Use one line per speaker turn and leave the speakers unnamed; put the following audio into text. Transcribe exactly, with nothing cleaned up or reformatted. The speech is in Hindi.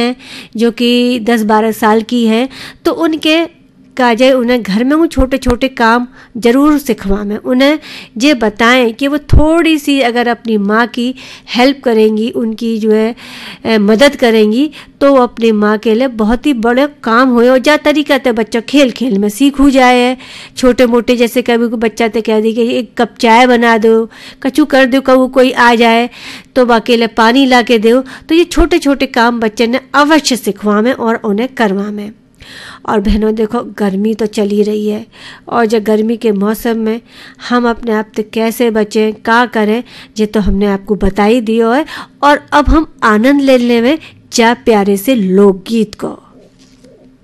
जो कि दस बारह साल की है, तो उनके काजे उन्हें घर में वो छोटे छोटे काम ज़रूर सिखवाएं। उन्हें ये बताएं कि वो थोड़ी सी अगर अपनी माँ की हेल्प करेंगी, उनकी जो है मदद करेंगी, तो अपनी माँ के लिए बहुत ही बड़े काम हुए। और जा तरीका तो बच्चा खेल खेल में सीख हो जाए है। छोटे मोटे जैसे कभी को बच्चा तो कह दी कि एक कप चाय बना दो, कचू कर दो, कभी कोई आ जाए तो अकेले पानी ला के दो। तो ये छोटे छोटे काम बच्चे ने अवश्य सिखवाएं और उन्हें करवाएं। और बहनों देखो, गर्मी तो चली रही है, और जब गर्मी के मौसम में हम अपने आप से कैसे बचें, क्या करें, ये तो हमने आपको बता ही दिया है। और अब हम आनंद ले लें जा प्यारे से लोकगीत को।